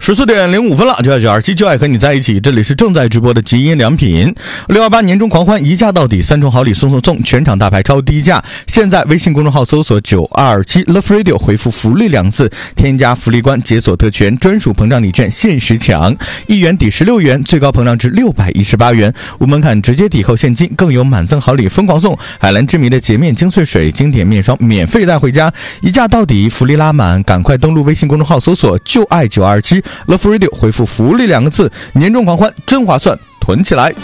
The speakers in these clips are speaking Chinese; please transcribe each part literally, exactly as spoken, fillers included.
十四点零五分了，就爱九二七，就爱和你在一起。这里是正在直播的极音良品六二八年终狂欢，一价到底，三重好礼送送送，全场大牌超低价。现在微信公众号搜索九二七 Love Radio， 回复福利两字，添加福利关，解锁特权，专属膨胀礼券限时抢，一元抵十六元，最高膨胀至六百一十八元，无门槛直接抵扣现金，更有满赠好礼疯狂送，海蓝之谜的洁面精粹水经典面霜免费带回家，一价到底，福利拉满，赶快登录微信公众号搜索就爱九二七 Love Radio， 回复福利两个字，年终狂欢真划算，囤起来。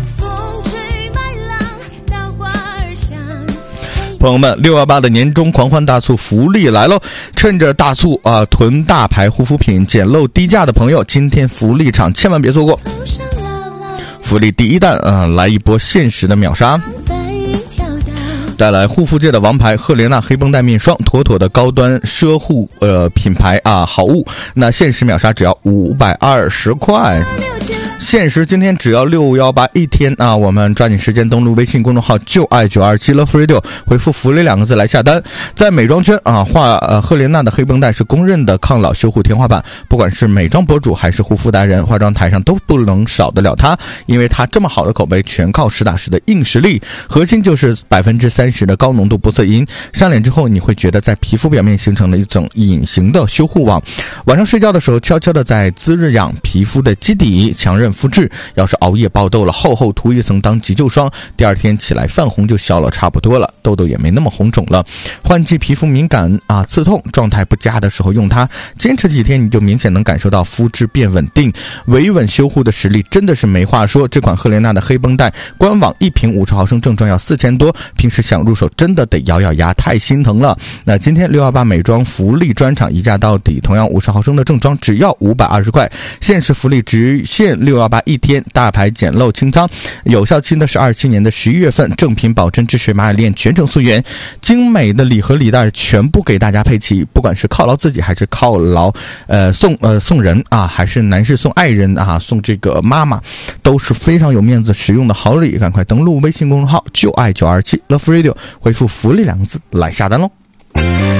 朋友们，六一八的年终狂欢大促福利来喽！趁着大促啊、呃，囤大牌护肤品，捡漏低价的朋友，今天福利场千万别错过。福利第一弹啊、呃，来一波限时的秒杀。带来护肤界的王牌赫莲娜黑绷带面霜，妥妥的高端奢护呃品牌啊好物，那限时秒杀只要五百二十块。限时今天只要六一八一天啊！我们抓紧时间登录微信公众号就爱九二七 Love Radio， 回复福利两个字来下单。在美妆圈啊，画呃赫莲娜的黑绷带是公认的抗老修护天花板，不管是美妆博主还是护肤达人，化妆台上都不能少得了它，因为它这么好的口碑全靠实打实的硬实力，核心就是百分之三十的高浓度玻色因，上脸之后你会觉得在皮肤表面形成了一种隐形的修护网，晚上睡觉的时候悄悄的在滋养皮肤的基底，强韧肤质，要是熬夜爆痘了，厚厚涂一层当急救霜，第二天起来泛红就消了差不多了，痘痘也没那么红肿了。换季皮肤敏感啊刺痛，状态不佳的时候用它，坚持几天你就明显能感受到肤质变稳定，维稳修护的实力真的是没话说。这款赫莲娜的黑绷带官网一瓶五十毫升正装要四千多，平时想入手真的得咬咬牙，太心疼了。那今天六一八美妆福利专场一价到底，同样五十毫升的正装只要五百二十块，限时福利只限六一八一天，大牌捡漏清仓，有效期呢是二七年的十一月份，正品保真支持玛雅链全程溯源，精美的礼盒礼袋全部给大家配齐，不管是犒劳自己还是犒劳呃送呃送人啊，还是男士送爱人啊，送这个妈妈，都是非常有面子实用的好礼，赶快登录微信公众号就爱九二七 Love Radio， 回复福利两个字来下单喽。